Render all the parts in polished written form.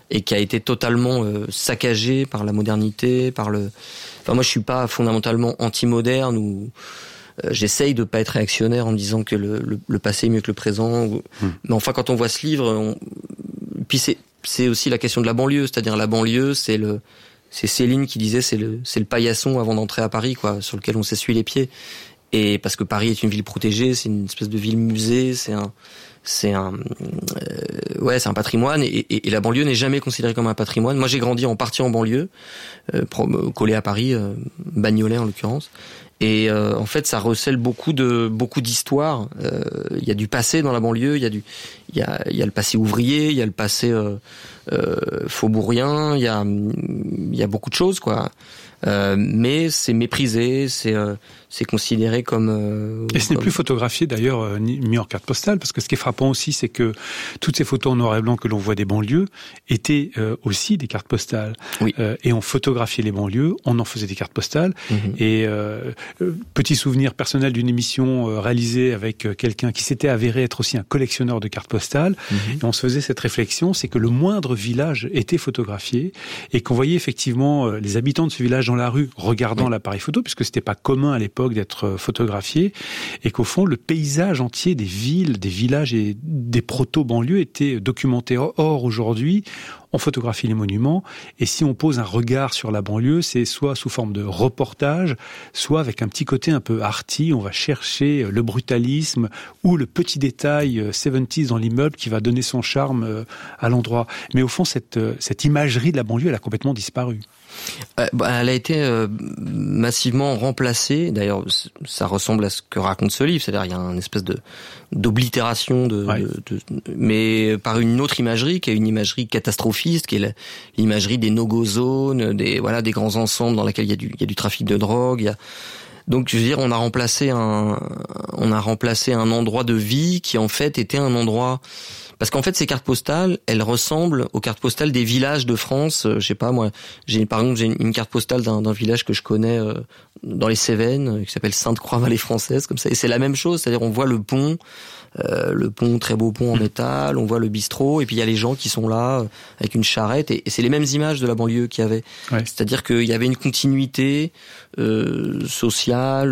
et qui a été totalement saccagé par la modernité, Enfin, moi, je suis pas fondamentalement anti-moderne ou j'essaye de pas être réactionnaire en me disant que le passé est mieux que le présent. Mais enfin, quand on voit ce livre, puis c'est aussi la question de la banlieue, c'est-à-dire la banlieue, c'est Céline qui disait c'est le paillasson avant d'entrer à Paris, quoi, sur lequel on s'essuie les pieds. Et parce que Paris est une ville protégée, c'est une espèce de ville musée, c'est un patrimoine et la banlieue n'est jamais considérée comme un patrimoine. Moi, j'ai grandi en partie en banlieue, collé à Paris, Bagnolet en l'occurrence. Et en fait, ça recèle beaucoup d'histoires. Il y a du passé dans la banlieue, il y a le passé ouvrier, il y a le passé faubourien, il y a beaucoup de choses, quoi. Mais c'est méprisé, c'est considéré comme et ce n'est plus photographié d'ailleurs mis en carte postale, parce que ce qui est frappant aussi, c'est que toutes ces photos en noir et blanc que l'on voit des banlieues étaient aussi des cartes postales. Oui. Et on photographiait les banlieues, on en faisait des cartes postales. Et petit souvenir personnel d'une émission réalisée avec quelqu'un qui s'était avéré être aussi un collectionneur de cartes postales. Et on se faisait cette réflexion, c'est que le moindre village était photographié et qu'on voyait effectivement les habitants de ce village dans la rue regardant l'appareil photo, puisque c'était pas commun à l'époque d'être photographié, et qu'au fond le paysage entier des villes, des villages et des proto-banlieues était documenté. Or aujourd'hui, on photographie les monuments, et si on pose un regard sur la banlieue, c'est soit sous forme de reportage, soit avec un petit côté un peu arty, on va chercher le brutalisme ou le petit détail 70s dans l'immeuble qui va donner son charme à l'endroit. Mais au fond, cette imagerie de la banlieue, elle a complètement disparu. Elle a été massivement remplacée. D'ailleurs, ça ressemble à ce que raconte ce livre. C'est-à-dire, il y a une espèce d'oblitération mais par une autre imagerie, qui est une imagerie catastrophiste, qui est l'imagerie des no-go zones, des grands ensembles dans lesquels il y a du trafic de drogue. Donc, je veux dire, on a remplacé un endroit de vie qui en fait était un endroit. Parce qu'en fait, ces cartes postales, elles ressemblent aux cartes postales des villages de France. Je sais pas, moi, par exemple, j'ai une carte postale d'un village que je connais dans les Cévennes, qui s'appelle Sainte-Croix-Vallée Française, comme ça. Et c'est la même chose, c'est-à-dire on voit le pont, très beau pont en métal, on voit le bistrot, et puis il y a les gens qui sont là avec une charrette, et c'est les mêmes images de la banlieue qu'il y avait. Ouais. C'est-à-dire qu'il y avait une continuité sociale,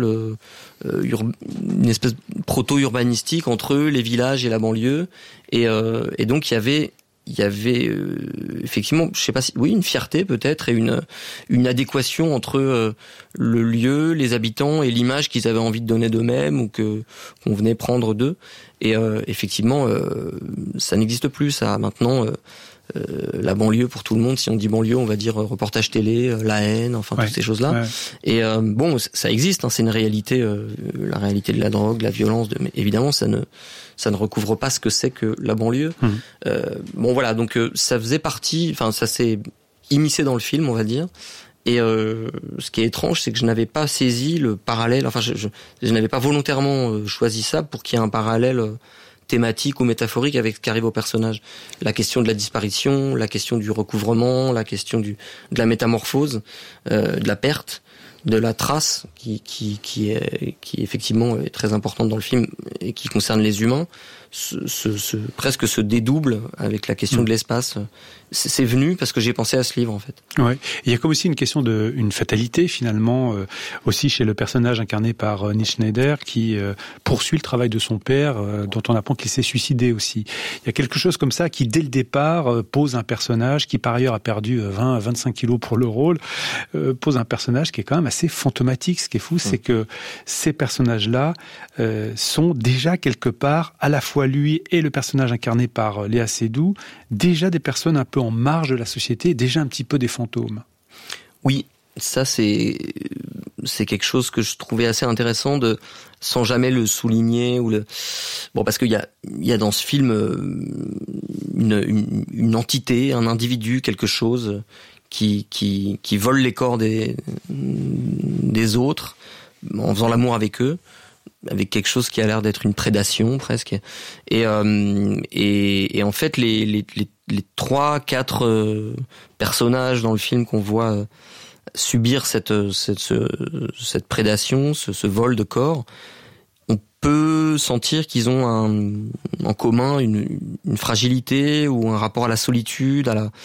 une espèce de proto-urbanistique entre les villages et la banlieue, et donc il y avait effectivement, je sais pas si, oui, une fierté peut-être, et une adéquation entre le lieu, les habitants et l'image qu'ils avaient envie de donner d'eux-mêmes ou qu'on venait prendre d'eux. Et effectivement, ça n'existe plus, ça. Maintenant, la banlieue pour tout le monde, si on dit banlieue, on va dire reportage télé, la haine, enfin toutes ces choses-là. Ouais. Et bon, ça existe, hein, c'est une réalité, la réalité de la drogue, de la violence, mais évidemment ça ne recouvre pas ce que c'est que la banlieue. Bon voilà, donc ça faisait partie, enfin ça s'est immiscé dans le film, on va dire. Et ce qui est étrange, c'est que je n'avais pas saisi le parallèle, enfin je n'avais pas volontairement choisi ça pour qu'il y ait un parallèle thématique ou métaphorique avec ce qui arrive au personnage. La question de la disparition, la question du recouvrement, la question de la métamorphose, de la perte, de la trace qui effectivement est très importante dans le film et qui concerne les humains, presque se dédouble avec la question de l'espace. C'est venu parce que j'ai pensé à ce livre, en fait. Ouais. Il y a comme aussi une question une fatalité, finalement, aussi chez le personnage incarné par Nils Schneider, qui poursuit le travail de son père, dont on apprend qu'il s'est suicidé aussi. Il y a quelque chose comme ça qui, dès le départ, pose un personnage qui, par ailleurs, a perdu 20 à 25 kilos pour le rôle, pose un personnage qui est quand même assez fantomatique. Ce qui est fou, c'est que ces personnages-là sont déjà quelque part, à la fois lui et le personnage incarné par Léa Seydoux, déjà des personnes un peu en marge de la société, déjà un petit peu des fantômes. Oui, ça c'est quelque chose que je trouvais assez intéressant, sans jamais le souligner parce qu'il y a dans ce film une entité, un individu, quelque chose qui vole les corps des autres en faisant l'amour avec eux, avec quelque chose qui a l'air d'être une prédation presque. Et en fait les 3-4 personnages dans le film qu'on voit subir cette prédation, ce vol de corps, on peut sentir qu'ils ont en commun une fragilité ou un rapport à la solitude,